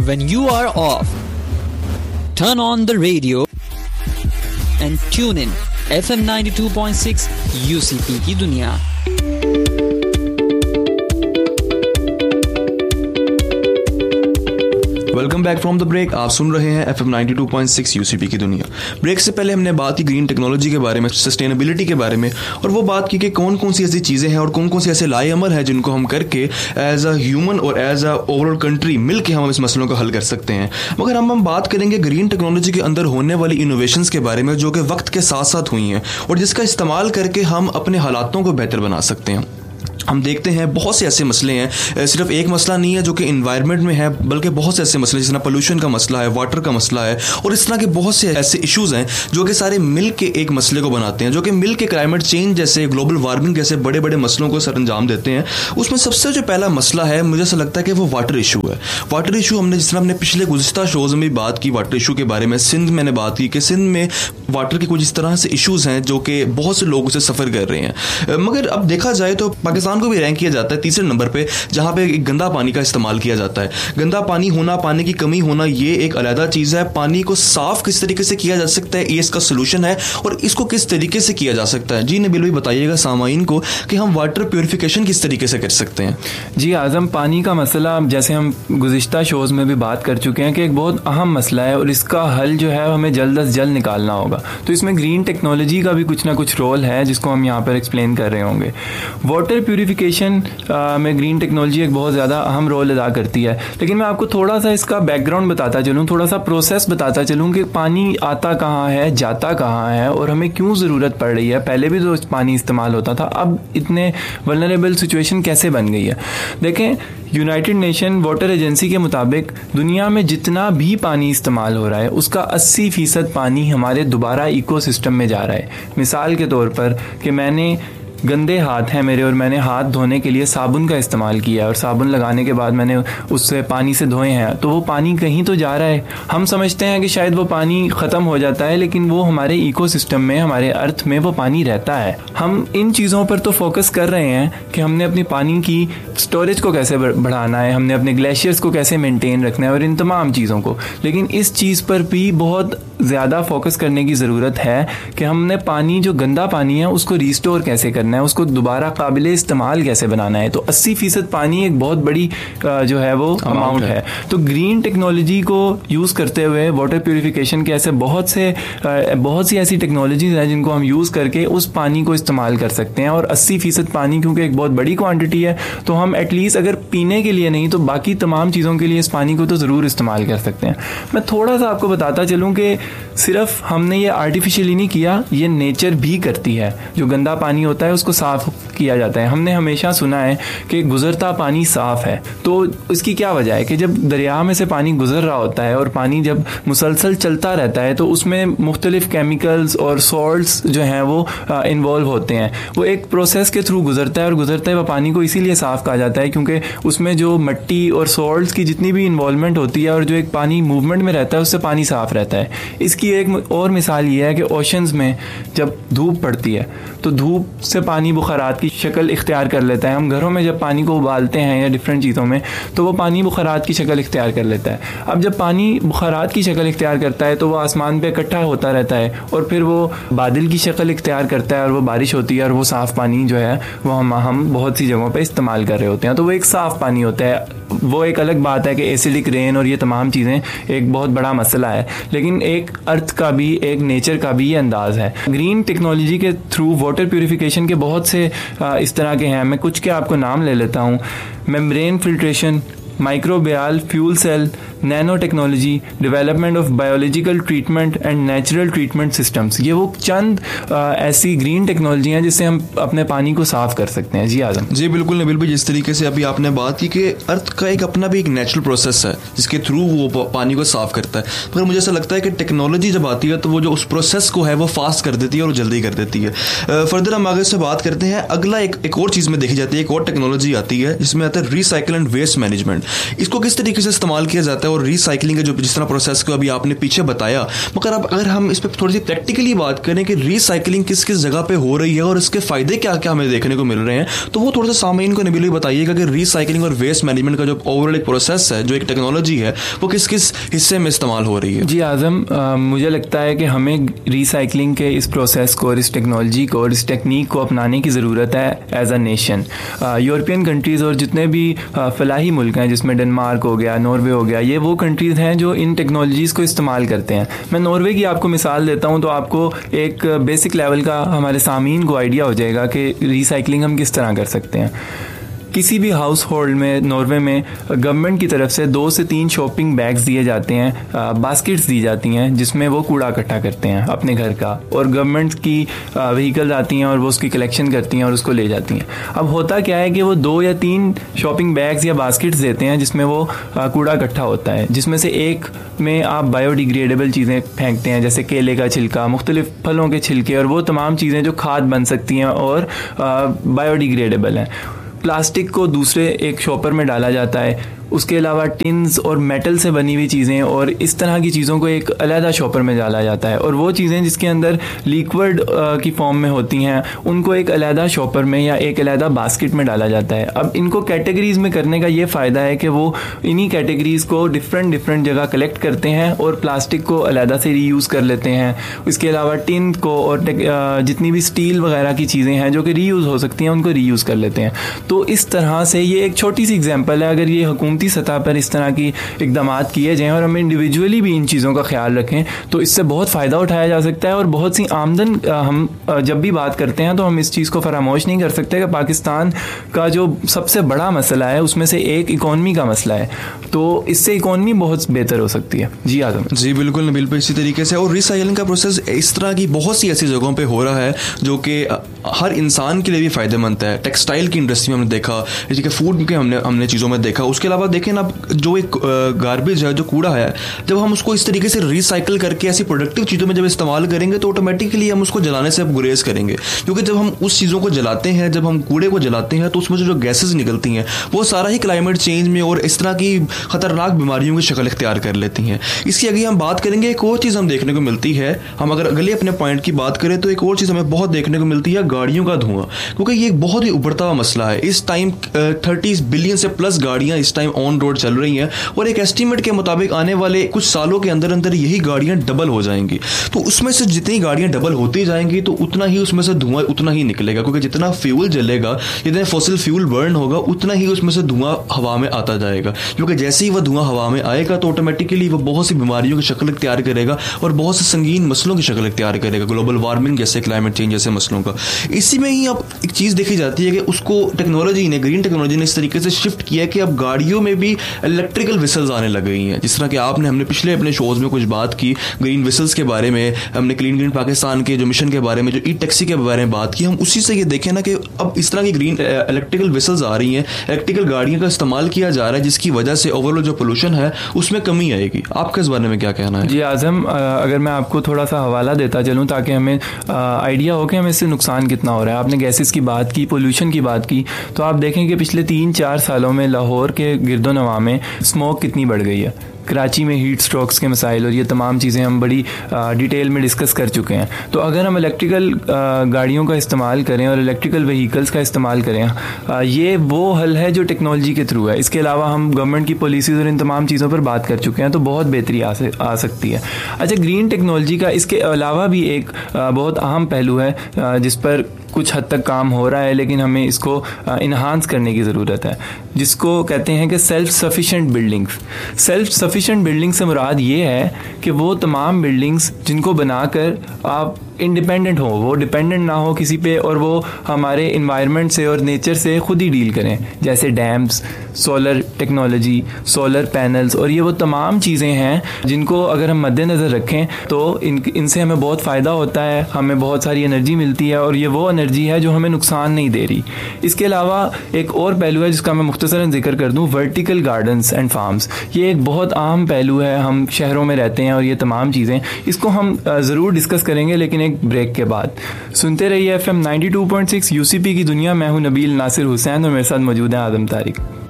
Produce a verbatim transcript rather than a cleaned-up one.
when you are off. Turn on the radio and tune in F M ninety-two point six U C P की दुनिया. Welcome back from the break. आप सुन रहे हैं F M ninety two point six UCP की दुनिया. Break से पहले हमने बात की ग्रीन टेक्नोलॉजी के बारे में, सस्टेनेबिलिटी के बारे में, और वो बात की कि कौन कौन सी ऐसी चीज़ें हैं और कौन कौन से ऐसे लाए अमल हैं जिनको हम करके एज अ ह्यूमन और एज अ ओवरऑल कंट्री मिल के हम इस मसलों को हल कर सकते हैं. मगर हम हम बात करेंगे ग्रीन टेक्नोलॉजी के अंदर होने वाली इनोवेशंस के बारे में जो कि वक्त के साथ साथ हुई हैं और जिसका इस्तेमाल करके हम अपने हालातों को बेहतर बना सकते हैं. हम देखते हैं बहुत से ऐसे मसले हैं, सिर्फ एक मसला नहीं है जो कि इन्वायरमेंट में है, बल्कि बहुत से ऐसे मसले जिस तरह पोल्यूशन का मसला है, वाटर का मसला है, और इस तरह के बहुत से ऐसे इश्यूज़ हैं जो कि सारे मिल के एक मसले को बनाते हैं, जो कि मिल के क्लाइमेट चेंज जैसे, ग्लोबल वार्मिंग जैसे बड़े बड़े मसलों को सर अंजाम देते हैं. उसमें सबसे जो पहला मसला है, मुझे ऐसा लगता है कि वो वाटर इशू है. वाटर इशू हमने जिस तरह हमने पिछले गुज़िश्ता शोज़ में भी बात की वाटर इशू के बारे में. सिंध मैंने बात की कि सिंध में वाटर के कुछ इस तरह से इशूज़ हैं जो कि बहुत से लोग उसे सफ़र कर रहे हैं. मगर अब देखा जाए तो पाकिस्तान को भी रैंक किया जाता है तीसरे नंबर पे, जहां पे गंदा पानी का इस्तेमाल किया जाता है. गंदा पानी होना, पानी की कमी होना, ये एक अलग चीज़ है. पानी को साफ किस तरीके से किया जा सकता है, ये इसका सोल्यूशन है, और इसको किस तरीके से किया जा सकता है. जी नबील भाई बताइएगा सामाईन को कि हम वाटर प्योरिफिकेशन किस तरीके से कर सकते हैं. जी आज़म, पानी का मसला जैसे हम गुज़िश्ता शोज़ में भी बात कर चुके हैं कि एक बहुत अहम मसला है और इसका हल जो है हमें जल्द अज जल्द निकालना होगा. तो इसमें ग्रीन टेक्नोलॉजी का भी कुछ ना कुछ रोल है जिसको हम यहाँ पर एक्सप्लेन कर रहे होंगे. वाटर प्योरिफिकेशन में ग्रीन टेक्नोलॉजी एक बहुत ज़्यादा अहम रोल अदा करती है. लेकिन मैं आपको थोड़ा सा इसका बैकग्राउंड बताता चलूँ, थोड़ा सा प्रोसेस बताता चलूँ कि पानी आता कहाँ है, जाता कहाँ है और हमें क्यों ज़रूरत पड़ रही है. पहले भी तो पानी इस्तेमाल होता था, अब इतने वल्नरेबल सिचुएशन कैसे बन गई है. देखें, यूनाइटेड नेशन वाटर एजेंसी के मुताबिक दुनिया में जितना भी पानी इस्तेमाल हो रहा है उसका अस्सी फ़ीसद पानी हमारे दोबारा इकोसिस्टम में जा रहा है. मिसाल के तौर पर कि मैंने गंदे हाथ हैं मेरे और मैंने हाथ धोने के लिए साबुन का इस्तेमाल किया और साबुन लगाने के बाद मैंने उससे पानी से धोए हैं, तो वो पानी कहीं तो जा रहा है. हम समझते हैं कि शायद वो पानी ख़त्म हो जाता है, लेकिन वो हमारे इकोसिस्टम में, हमारे अर्थ में वो पानी रहता है. हम इन चीज़ों पर तो फोकस कर रहे हैं कि हमने अपनी पानी की स्टोरेज को कैसे बढ़ाना है, हमने अपने ग्लेशियर्स को कैसे मेनटेन रखना है और इन तमाम चीज़ों को. लेकिन इस चीज़ पर भी बहुत ज़्यादा फोकस करने की ज़रूरत है कि हमने पानी, जो गंदा पानी है, उसको रिस्टोर कैसे करना है, उसको दोबारा काबिल इस्तेमाल कैसे बनाना है. तो अस्सी फ़ीसद पानी एक बहुत बड़ी जो है वो अमाउंट है. तो ग्रीन टेक्नोलॉजी को यूज़ करते हुए वाटर प्योरिफिकेशन के ऐसे बहुत से बहुत सी ऐसी टेक्नोलॉजीज़ हैं जिनको हम यूज़ करके उस पानी को इस्तेमाल कर सकते हैं. और अस्सी फ़ीसद पानी क्योंकि एक बहुत बड़ी क्वान्टिटी है, तो हम एटलीस्ट अगर पीने के लिए नहीं तो बाकी तमाम चीज़ों के लिए इस पानी को तो ज़रूर इस्तेमाल कर सकते हैं. मैं थोड़ा सा आपको बताता चलूँ कि सिर्फ हमने ये आर्टिफिशियली नहीं किया, ये नेचर भी करती है. जो गंदा पानी होता है उसको साफ किया जाता है. हमने हमेशा सुना है कि गुजरता पानी साफ है. तो इसकी क्या वजह है कि जब दरिया में से पानी गुजर रहा होता है और पानी जब मुसलसल चलता रहता है तो उसमें मुख्तलिफ केमिकल्स और सॉल्ट्स जो हैं वो इन्वॉल्व होते हैं. वो एक प्रोसेस के थ्रू गुजरता है और गुजरते हुए पानी को इसीलिए साफ कहा जाता है क्योंकि उसमें जो मिट्टी और सॉल्ट्स की जितनी भी इन्वॉल्वमेंट होती है और जो एक पानी मूवमेंट में रहता है उससे पानी साफ रहता है. इसकी एक और मिसाल ये है कि ओशंस में जब धूप पड़ती है तो धूप से पानी बुखारात की शक्ल इख्तियार कर लेता है. हम घरों में जब पानी को उबालते हैं या डिफरेंट चीज़ों में तो वो पानी बुखारात की शक्ल इख्तियार कर लेता है. अब जब पानी बुखारात की शक्ल इख्तियार करता है तो वो आसमान पे इकट्ठा होता रहता है और फिर वो बादल की शक्ल इख्तियार करता है और वो बारिश होती है और वो साफ़ पानी जो है वो हम हम बहुत सी जगहों पे इस्तेमाल कर रहे होते हैं. तो वो एक साफ़ पानी होता है. वो एक अलग बात है कि एसिडिक रेन और ये तमाम चीज़ें एक बहुत बड़ा मसला है, लेकिन एक अर्थ का भी, एक नेचर का भी ये अंदाज़ है. ग्रीन टेक्नोलॉजी के थ्रू वाटर प्योरिफिकेशन के बहुत से इस तरह के हैं. मैं कुछ के आपको नाम ले लेता हूँ. Membrane filtration, microbial fuel cell, nano technology, development of biological treatment and natural treatment systems. ये वो चंद आ, ऐसी ग्रीन टेक्नोलॉजी हैं जिससे हम अपने पानी को साफ़ कर सकते हैं. जी आज़म. जी बिल्कुल नबील भाई, जिस तरीके से अभी आपने बात की कि अर्थ का एक अपना भी एक नेचुरल प्रोसेस है जिसके थ्रू वो पानी को साफ़ करता है. मगर मुझे ऐसा लगता है कि टेक्नोलॉजी जब आती है तो वो जो उस प्रोसेस को है वो फास्ट कर देती है और जल्दी कर देती है. फर्दर हम आगे से बात करते हैं. अगला एक एक और चीज़ में देखी जाती है, एक और टेक्नोलॉजी आती है जिसमें आता है रिसाइकल एंड वेस्ट मैनेजमेंट. इसको किस तरीके से इस्तेमाल किया जाता है और रीसाइक्लिंग का जो जिस तरह प्रोसेस को अभी आपने पीछे बताया, मगर अब अगर हम इस पर थोड़ी सी प्रैक्टिकली बात करें कि रीसाइक्लिंग किस किस जगह पे हो रही है और इसके फायदे क्या क्या हमें देखने को मिल रहे हैं, तो वो थोड़ा सा सामीन को नबील भाई बताइएगा कि रीसाइक्लिंग और वेस्ट मैनेजमेंट का जो ओवरऑल एक प्रोसेस है, जो एक टेक्नोलॉजी है, वो किस किस हिस्से में इस्तेमाल हो रही है। जी आजम, आ, मुझे लगता है कि हमें रीसाइक्लिंग के इस प्रोसेस को और इस टेक्नोलॉजी को और इस टेक्निक को अपनाने की ज़रूरत है as a nation. European countries और जितने भी फलाही मुल्क हैं, जिसमें डेनमार्क हो गया, नॉर्वे हो गया, ये वो कंट्रीज़ हैं जो इन टेक्नोलॉजीज़ को इस्तेमाल करते हैं। मैं नॉर्वे की आपको मिसाल देता हूँ तो आपको एक बेसिक लेवल का हमारे सामीन को आइडिया हो जाएगा कि रीसाइक्लिंग हम किस तरह कर सकते हैं। किसी भी हाउस होल्ड में नॉर्वे में गवर्नमेंट की तरफ से दो से तीन शॉपिंग बैग्स दिए जाते हैं, बास्केट्स दी जाती हैं, जिसमें वो कूड़ा इकट्ठा करते हैं अपने घर का, और गवर्नमेंट की व्हीकल्स आती हैं और वो उसकी कलेक्शन करती हैं और उसको ले जाती हैं। अब होता क्या है कि वो दो या तीन शॉपिंग बैग्स या बास्केट्स देते हैं जिसमें वो कूड़ा इकट्ठा होता है, जिसमें से एक में आप बायोडिग्रेडेबल चीज़ें फेंकते हैं, जैसे केले का छिलका, मुख्तलिफ फलों के छिलके और वो तमाम चीज़ें जो खाद बन सकती हैं और बायोडिग्रेडेबल हैं। प्लास्टिक को दूसरे एक शॉपर में डाला जाता है। उसके अलावा टिन्स और मेटल से बनी हुई चीज़ें और इस तरह की चीज़ों को एक अलहदा शॉपर में डाला जाता है, और वो चीज़ें जिसके अंदर लिक्विड की फॉर्म में होती हैं उनको एक अलहदा शॉपर में या एक अलहदा बास्केट में डाला जाता है। अब इनको कैटेगरीज़ में करने का ये फ़ायदा है कि वो इन्हीं कैटेगरीज़ को डिफरेंट डिफरेंट जगह कलेक्ट करते हैं और प्लास्टिक को अलहदा से रीयूज़ कर लेते हैं। इसके अलावा टिन को और जितनी भी स्टील वगैरह की चीज़ें हैं जो कि रीयूज़ हो सकती हैं उनको रीयूज़ कर लेते हैं। तो इस तरह से ये एक छोटी सी एग्जाम्पल है। अगर ये हुकूमती सतह पर इस तरह की इकदाम किए जाएं और हम इंडिविजुअली भी इन चीज़ों का ख्याल रखें तो इससे बहुत फ़ायदा उठाया जा सकता है। और बहुत सी आमदन, हम जब भी बात करते हैं तो हम इस चीज़ को फरामोश नहीं कर सकते कि पाकिस्तान का जो सबसे बड़ा मसला है उसमें से एक इकॉनमी का मसला है, तो इससे इकॉनमी बहुत बेहतर हो सकती है। जी आजम। जी बिल्कुल नबील भाई, इसी तरीके से और रिसाइक्लिंग का प्रोसेस इस तरह की बहुत सी ऐसी जगहों पर हो रहा है जो कि हर इंसान के लिए भी फ़ायदेमंद है। टेक्सटाइल की इंडस्ट्री में हमने देखा, जैसे कि फूड के हमने हमने चीज़ों में देखा। उसके अलावा देखें ना, जो एक गार्बेज है, जो कूड़ा है, जब हम उसको इस तरीके से रिसाइकिल करके ऐसी प्रोडक्टिव चीज़ों में जब इस्तेमाल करेंगे तो ऑटोमेटिकली हम उसको जलाने से अब गुरेज करेंगे, क्योंकि जब हम उस चीज़ों को जलाते हैं, जब हम कूड़े को जलाते हैं तो उसमें जो गैसेज निकलती हैं वो सारा ही क्लाइमेट चेंज में और इस तरह की खतरनाक बीमारियों की शक्ल इख्तियार कर लेती हैं। इसकी अगर हम बात करेंगे, एक और चीज़ हम देखने को मिलती है, हम अगर अगले अपने पॉइंट की बात करें तो एक और चीज़ हमें बहुत देखने को मिलती है, गाड़ियों का धुआं, क्योंकि ये एक बहुत ही उभरता हुआ मसला है। इस टाइम थर्टी बिलियन से प्लस गाड़ियां इस टाइम ऑन रोड चल रही हैं और एक एस्टीमेट के मुताबिक आने वाले कुछ सालों के अंदर अंदर यही गाड़ियां डबल हो जाएंगी। तो उसमें से जितनी गाड़ियां डबल होती जाएंगी तो उतना ही उसमें से धुआं उतना ही निकलेगा, क्योंकि जितना फ्यूल जलेगा, जितने फॉसिल फ्यूल बर्न होगा, उतना ही उसमें से धुआं हवा में आता जाएगा, क्योंकि जैसे ही वह धुआं हवा में आएगा तो ऑटोमेटिकली वो बहुत सी बीमारियों की शक्ल इख्तियार करेगा और बहुत से संगीन मसलों की शक्ल इख्तियार करेगा, ग्लोबल वार्मिंग जैसे, क्लाइमेट चेंज जैसे मसलों का। इसी में ही अब एक चीज़ देखी जाती है कि उसको टेक्नोलॉजी ने, ग्रीन टेक्नोलॉजी ने इस तरीके से शिफ्ट किया कि अब गाड़ियों में भी इलेक्ट्रिकल विसल्स आने लग गई हैं। जिस तरह कि आपने हमने पिछले अपने शोज में कुछ बात की ग्रीन विसल्स के बारे में, हमने क्लीन ग्रीन पाकिस्तान के जो मिशन के बारे में, जो ई टैक्सी के बारे में बात की, हम उसी से ये देखें ना कि अब इस तरह की ग्रीन इलेक्ट्रिकल विसल्स आ रही हैं, इलेक्ट्रिकल गाड़ियों का इस्तेमाल किया जा रहा है, जिसकी वजह से ओवरऑल जो पोल्यूशन है उसमें कमी आएगी। आपका इस बारे में क्या कहना है? जी आजम, अगर मैं आपको थोड़ा सा हवाला देता चलूँ ताकि हमें आइडिया हो कि हमें इससे नुकसान कितना हो रहा है। आपने गैसेस की बात की, पोल्यूशन की बात की, तो आप देखें कि पिछले तीन चार सालों में लाहौर के गिरदोनवा में स्मोक कितनी बढ़ गई है। कराची में हीट स्ट्रोक्स के मसाइल और ये तमाम चीज़ें हम बड़ी डिटेल में डिस्कस कर चुके हैं। तो अगर हम इलेक्ट्रिकल गाड़ियों का इस्तेमाल करें और इलेक्ट्रिकल व्हीकल्स का इस्तेमाल करें, ये वो हल है जो टेक्नोलॉजी के थ्रू है। इसके अलावा हम गवर्नमेंट की पॉलिसीज़ और इन तमाम चीज़ों पर बात कर चुके हैं, तो बहुत बेहतरी आ, आ सकती है। अच्छा, ग्रीन टेक्नोलॉजी का इसके अलावा भी एक बहुत अहम पहलू है जिस पर कुछ हद तक काम हो रहा है, लेकिन हमें इसको इन्हांस करने की ज़रूरत है, जिसको कहते हैं कि self sufficient buildings. Self sufficient building से मुराद ये है कि वो तमाम बिल्डिंग्स जिनको बनाकर आप इंडिपेंडेंट हो, वो डिपेंडेंट ना हो किसी पे, और वो हमारे इन्वायरमेंट से और नेचर से खुद ही डील करें, जैसे dams, solar technology, solar panels, और ये वो तमाम चीज़ें हैं जिनको अगर हम मद्देनज़र रखें तो इन इनसे हमें बहुत फ़ायदा होता है, हमें बहुत सारी एनर्जी मिलती है और ये वो एनर्जी है जो हमें नुकसान नहीं दे रही। इसके अलावा एक और पहलू है जिसका मैं मुख्तसरन जिक्र कर दूँ, वर्टिकल गार्डन्स एंड फार्म्स। ये एक बहुत अहम पहलू है, हम शहरों में रहते हैं और ये तमाम चीज़ें, इसको हम ज़रूर डिस्कस करेंगे लेकिन एक ब्रेक के बाद। सुनते रहिए F M ninety two point six UCP की दुनिया। मैं हूं नबील नासिर हुसैन और मेरे साथ मौजूद है आदम तारिक।